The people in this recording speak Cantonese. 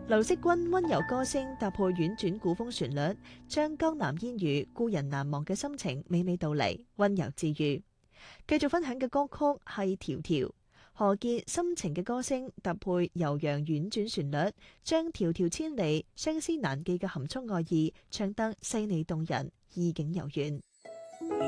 劉惜君溫柔歌聲搭配婉轉古風旋律，將江南煙雨、故人難忘嘅心情娓娓道嚟，溫柔治愈。繼續分享嘅歌曲係《條條》，何潔深情嘅歌聲搭配悠揚婉轉旋律，將迢迢千里、相思難寄嘅含蓄愛意唱得細膩動人，意境悠遠。